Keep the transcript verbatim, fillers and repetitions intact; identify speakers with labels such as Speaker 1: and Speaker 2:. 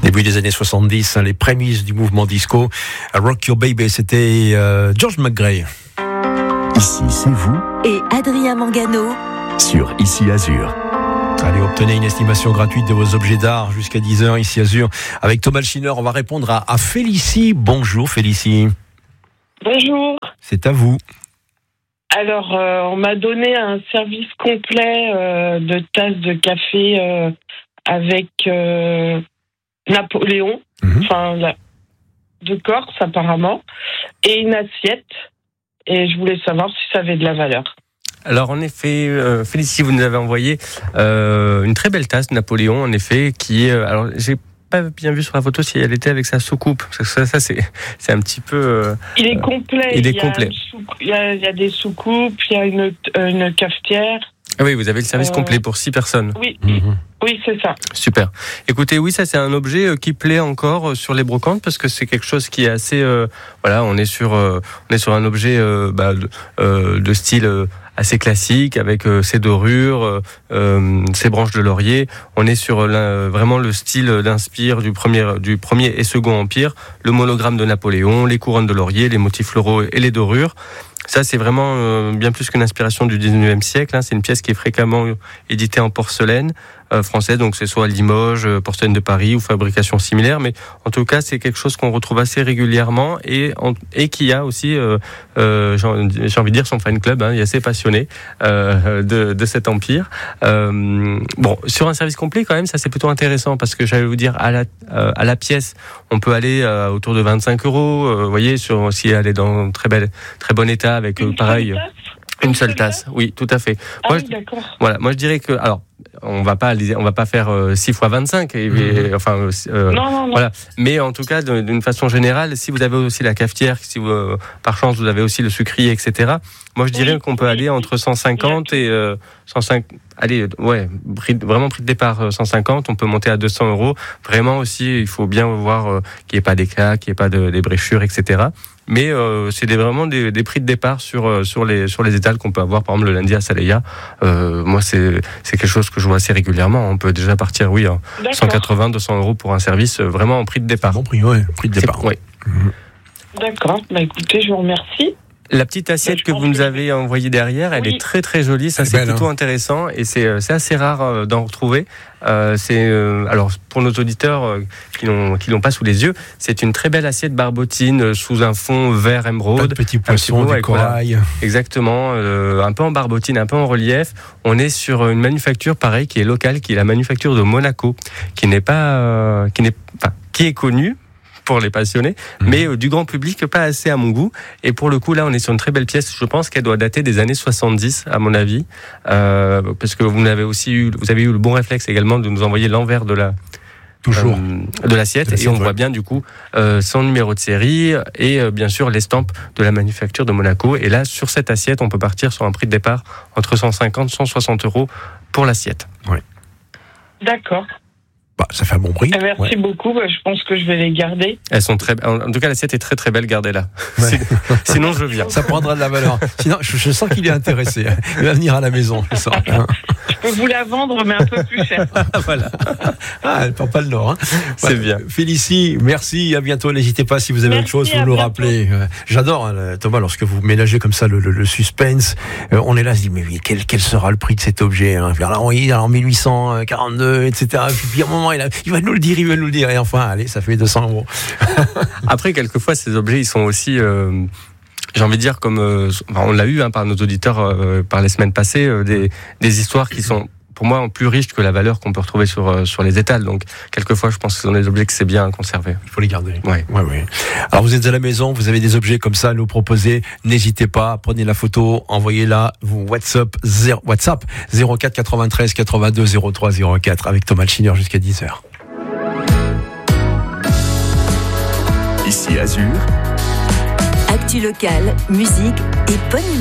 Speaker 1: Début des années soixante-dix, hein, les prémices du mouvement disco. Rock Your Baby, c'était euh, George McGray.
Speaker 2: Ici, c'est vous.
Speaker 3: Et Adrien Mangano.
Speaker 2: Sur Ici Azur.
Speaker 1: Allez, obtenez une estimation gratuite de vos objets d'art jusqu'à dix heures, ici Azur. Avec Thomas Schinner, on va répondre à, à Félicie. Bonjour Félicie.
Speaker 4: Bonjour.
Speaker 1: C'est à vous.
Speaker 4: Alors, euh, on m'a donné un service complet euh, de tasses de café euh, avec euh, Napoléon,
Speaker 1: Mhm.
Speaker 4: enfin la- de Corse apparemment, et une assiette. Et je voulais savoir si ça avait de la valeur.
Speaker 5: Alors en effet, euh, Félicie, vous nous avez envoyé euh, une très belle tasse Napoléon, en effet, qui est... Euh, alors j'ai pas bien vu sur la photo si elle était avec sa soucoupe, parce que ça, ça c'est, c'est un petit peu... Euh,
Speaker 4: Il est complet.
Speaker 5: il est
Speaker 4: y a
Speaker 5: complet.
Speaker 4: une sou- Il y, a, il y a des soucoupes, il y a une, une cafetière.
Speaker 5: Ah oui, vous avez le service
Speaker 4: Euh,
Speaker 5: complet pour six personnes.
Speaker 4: Oui,
Speaker 1: Mhm.
Speaker 4: oui, c'est ça.
Speaker 5: Super. Écoutez, oui, ça c'est un objet euh, qui plaît encore euh, sur les brocantes parce que c'est quelque chose qui est assez, euh, voilà, on est sur, euh, on est sur un objet euh, bah, de, euh, de style euh, assez classique avec euh, ses dorures, euh, euh, ses branches de laurier. On est sur euh, vraiment le style d'Inspire du premier, du premier et second empire, le monogramme de Napoléon, les couronnes de laurier, les motifs floraux et les dorures. Ça, c'est vraiment euh, bien plus qu'une inspiration du dix-neuvième siècle. Hein. C'est une pièce qui est fréquemment éditée en porcelaine euh, française, donc c'est soit Limoges, euh, porcelaine de Paris ou fabrication similaire. Mais en tout cas, c'est quelque chose qu'on retrouve assez régulièrement et, en, et qui a aussi, euh, euh, j'ai, j'ai envie de dire, son fan club. Hein, il est assez passionné euh, de, de cet empire. Euh, bon, sur un service complet, quand même, ça c'est plutôt intéressant parce que j'allais vous dire, à la, euh, à la pièce, on peut aller euh, autour de vingt-cinq euros. Euh, vous voyez, sur, si elle est dans très belle, très bon état, avec euh,
Speaker 4: Une
Speaker 5: pareil.
Speaker 4: seule tasse
Speaker 5: Une seule tasse, oui, tout à fait.
Speaker 4: Ah
Speaker 5: Moi,
Speaker 4: oui,
Speaker 5: je,
Speaker 4: d'accord.
Speaker 5: voilà, moi je dirais que, alors, on va pas, on va pas faire euh, six fois vingt-cinq, et, et, enfin, euh,
Speaker 4: Non, non, non.
Speaker 5: voilà. Mais en tout cas, de- d'une façon générale, si vous avez aussi la cafetière, si vous, euh, par chance vous avez aussi le sucrier, et cetera. Moi, je dirais
Speaker 4: Oui,
Speaker 5: qu'on peut
Speaker 4: oui,
Speaker 5: aller
Speaker 4: oui.
Speaker 5: entre cent cinquante et euh, cent cinq. Allez, ouais, prix, vraiment prix de départ euh, cent cinquante. On peut monter à deux cents euros. Vraiment aussi, il faut bien voir euh, qu'il n'y ait pas d'éclat, qu'il n'y ait pas de débréchures, et cetera. Mais euh, c'est des, vraiment des, des prix de départ sur euh, sur les sur les étals qu'on peut avoir, par exemple le lundi à Saleya. Euh, moi, c'est c'est quelque chose que je vois assez régulièrement. On peut déjà partir, oui, à
Speaker 4: D'accord.
Speaker 5: cent quatre-vingts, deux cents euros pour un service, euh, vraiment en prix de départ.
Speaker 1: Bon prix, ouais, prix de
Speaker 5: C'est-
Speaker 1: départ.
Speaker 5: ouais.
Speaker 4: D'accord. Bah écoutez, je vous remercie.
Speaker 5: La petite assiette
Speaker 4: Je
Speaker 5: que
Speaker 4: pense
Speaker 5: vous nous
Speaker 4: que-
Speaker 5: avez envoyée derrière, elle
Speaker 4: Oui.
Speaker 5: est très très jolie. Ça,
Speaker 1: Elle est
Speaker 5: c'est
Speaker 1: belle,
Speaker 5: plutôt
Speaker 1: hein.
Speaker 5: intéressant et c'est euh, c'est assez rare euh, d'en retrouver. Euh, c'est euh, alors pour nos auditeurs euh, qui l'ont qui l'ont pas sous les yeux, c'est une très belle assiette barbotine euh, sous un fond vert
Speaker 1: Pas
Speaker 5: émeraude.
Speaker 1: de petits
Speaker 5: petit
Speaker 1: poissons,
Speaker 5: mot
Speaker 1: du
Speaker 5: avec, voilà,
Speaker 1: corail.
Speaker 5: Exactement, euh, un peu en barbotine, un peu en relief. On est sur une manufacture pareil qui est locale, qui est la manufacture de Monaco, qui n'est pas, euh, qui n'est, enfin, qui est connue pour les passionnés,
Speaker 1: Mhm.
Speaker 5: mais euh, du grand public pas assez à mon goût. Et pour le coup, là, on est sur une très belle pièce. Je pense qu'elle doit dater des années soixante-dix, à mon avis, euh, parce que vous avez aussi eu, vous avez eu le bon réflexe également de nous envoyer l'envers de la
Speaker 1: Toujours.
Speaker 5: euh, de l'assiette,
Speaker 1: De l'assiette,
Speaker 5: et on
Speaker 1: ouais.
Speaker 5: voit bien du coup euh, son numéro de série et euh, bien sûr l'estampe de la manufacture de Monaco. Et là, sur cette assiette, on peut partir sur un prix de départ entre cent cinquante et cent soixante euros pour l'assiette.
Speaker 4: D'accord.
Speaker 1: Bah, ça fait un bon prix.
Speaker 4: Eh, Merci
Speaker 1: Ouais.
Speaker 4: beaucoup. Bah, je pense que je vais les garder.
Speaker 5: Elles sont très, en tout cas, l'assiette est très très belle. Gardez-la.
Speaker 1: Ouais.
Speaker 5: Sinon, je viens.
Speaker 1: Ça prendra de la valeur. Sinon, je, je sens qu'il est intéressé. Il va venir à la maison, je sens.
Speaker 4: Je peux vous la vendre, mais un peu plus cher.
Speaker 5: Voilà,
Speaker 1: Ah, elle perd pas le nord. Hein.
Speaker 5: c'est bien.
Speaker 1: Félicie, merci, à bientôt. N'hésitez pas si vous avez
Speaker 4: Merci,
Speaker 1: autre chose, vous
Speaker 4: à
Speaker 1: nous
Speaker 4: bientôt.
Speaker 1: rappelez. Euh, J'adore, hein, le- Thomas, lorsque vous ménagez comme ça le, le, le suspense. Euh, on est là, on se dit, mais oui, quel, quel sera le prix de cet objet, hein. Puis alors, oui, alors mille huit cent quarante-deux, et cetera. Puis, puis à un moment, il, a- il va nous le dire, il va nous le dire. Et enfin, allez, ça fait deux cents euros.
Speaker 5: Après, quelquefois, ces objets, ils sont aussi, euh, j'ai envie de dire, comme euh, enfin, on l'a eu hein, par nos auditeurs euh, par les semaines passées, euh, des, des histoires qui sont, pour moi, plus riches que la valeur qu'on peut retrouver sur, euh, sur les étals. Donc, quelquefois, je pense que ce sont des objets que c'est bien à conserver.
Speaker 1: Il faut les garder.
Speaker 5: Ouais.
Speaker 1: Ouais, ouais. Alors vous êtes à la maison, vous avez des objets comme ça à nous proposer, n'hésitez pas, prenez la photo, envoyez-la, vous WhatsApp zéro, WhatsApp zéro quatre quatre-vingt-treize quatre-vingt-deux zéro trois zéro quatre avec Thomas Schinner jusqu'à dix heures.
Speaker 2: Ici Azur.
Speaker 3: Actu locale, musique et bonne humeur.